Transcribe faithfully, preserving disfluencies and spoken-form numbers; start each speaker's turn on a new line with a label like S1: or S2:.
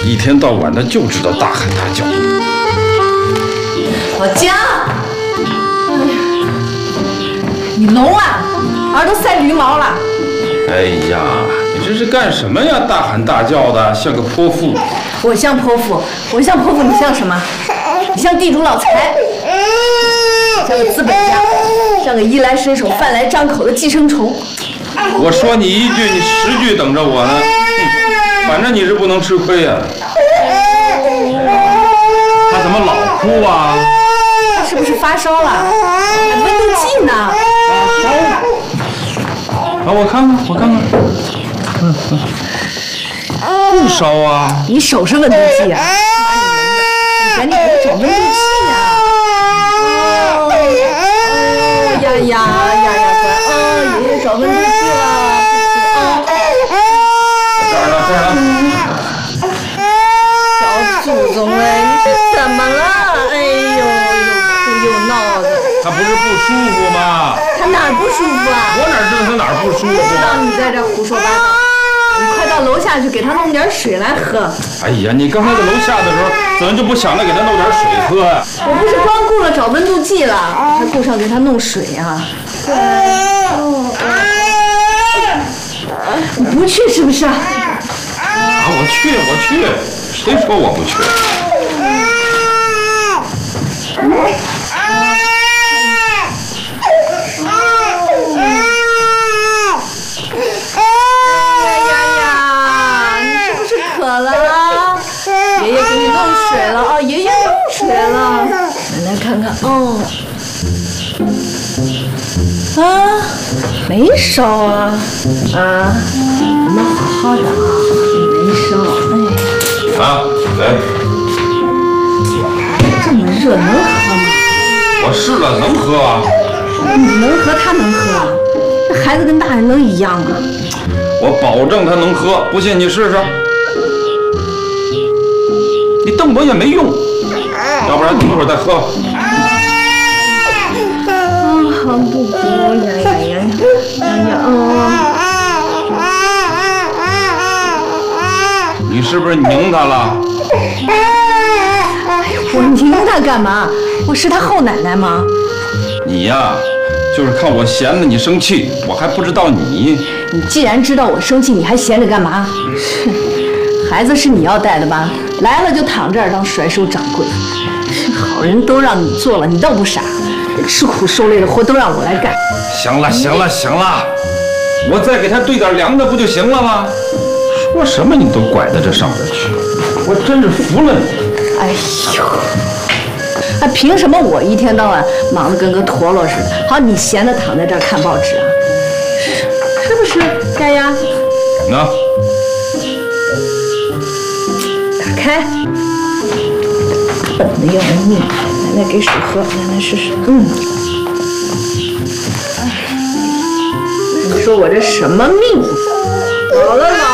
S1: 一天到晚的就知道大喊大叫。
S2: 老姜，哎呀，你聋啊？耳朵塞驴毛了？
S1: 哎呀，你这是干什么呀？大喊大叫的，像个泼妇。
S2: 我像泼妇，我像泼妇，你像什么？你像地主老财，像个资本家，像个衣来伸手、饭来张口的寄生虫。
S1: 我说你一句，你十句等着我呢。哼，反正你是不能吃亏呀。他怎么老哭啊？
S2: 他是不是发烧了？还温度计呢？
S1: 啊，我看看，我看看。嗯嗯，不烧啊。
S2: 你手是温度计啊？你赶紧给我找温度计呀！哦，哦呀呀呀呀！乖，哦，爷爷找温度计了。哦，
S1: 这儿呢，这儿呢。
S2: 小祖宗哎，你是怎么了？哎呦，又哭又闹的。
S1: 他不是不舒服吗？
S2: 他哪儿不舒服啊？
S1: 我哪知道他哪儿不舒服啊？
S2: 让你在这胡说八道。你快到楼下去给他弄点水来喝。
S1: 哎呀，你刚才在楼下的时候，怎么就不想着给他弄点水喝呀？
S2: 我不是光顾了找温度计了，还顾上给他弄水呀、啊。你不去是不是？啊，
S1: 我去，我去，谁说我不去？
S2: 爷爷给你弄水了啊！爷爷弄水了，奶奶看看哦。啊，没烧啊啊！我们好好的啊，没烧。哎，
S1: 啊，来，
S2: 这么热能喝吗？
S1: 我试了，能喝啊。
S2: 你能喝，他能喝啊？这孩子跟大人能一样吗？
S1: 我保证他能喝，不信你试试。你瞪我也没用，要不然等会儿再喝吧。
S2: 啊，好不哭呀呀呀呀呀啊！
S1: 你是不是拧他了？
S2: 我拧他干嘛？我是他后奶奶吗？
S1: 你呀，就是看我闲的你生气，我还不知道你。
S2: 你既然知道我生气，你还闲着干嘛？孩子是你要带的吧？来了就躺这儿当甩手掌柜，好人都让你做了，你倒不傻，吃苦受累的活都让我来干。
S1: 行了行了行了，我再给他兑点凉的不就行了吗？说什么你都拐到这上边去，我真是服了你。
S2: 哎呦，哎，凭什么我一天到晚忙得跟个陀螺似的，好你闲的躺在这儿看报纸啊？是不是，丫丫？
S1: 那。
S2: 开，笨的要命！奶奶给水喝，奶奶试试。嗯，你说我这什么命？老了老